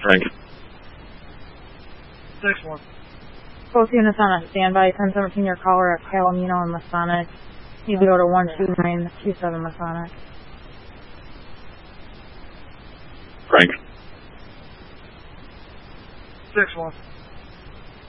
Frank. 6-1. Both units on a standby. 1017, your caller at Palomino and Masonic. Need to go to 12927 Masonic. Frank. 6-1.